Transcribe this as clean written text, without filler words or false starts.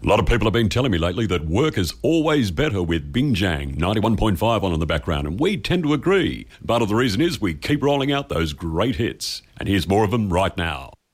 A lot of people have been telling me lately that work is always better with Bingjang 91.5 on in the background, and we tend to agree. Part of the reason is we keep rolling out those great hits. And here's more of them right now.